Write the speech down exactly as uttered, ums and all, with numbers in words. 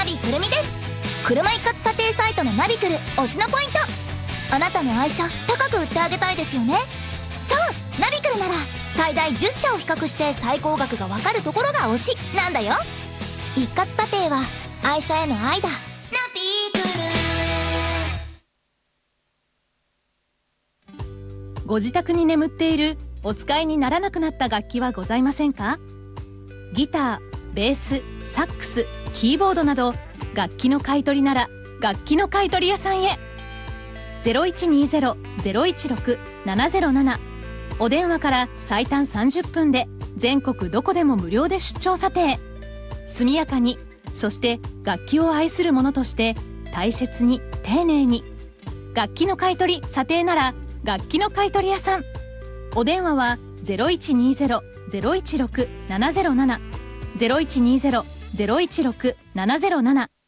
ビくるみです。車一括査定サイトのナビクル推しのポイント。あなたの愛車高く売ってあげたいですよね。そうナビクルなら最大じゅっしゃを比較して最高額がわかるところが推しなんだよ。一括査定は愛車への愛だ。ナビクル。ご自宅に眠っているお使いにならなくなった楽器はございませんか？ギター、ベース、サックス、キーボードなど楽器の買い取りなら楽器の買い取り屋さんへ。 ゼロいちにゼロ ゼロいちろく ななゼロなな お電話から最短さんじゅっぷんで全国どこでも無料で出張査定。速やかに、そして楽器を愛する者として大切に丁寧に。楽器の買い取り査定なら楽器の買い取り屋さん。お電話は ゼロいちにゼロ ゼロいちろく ななゼロなな ゼロいちにゼロ ゼロいちろく ななゼロなな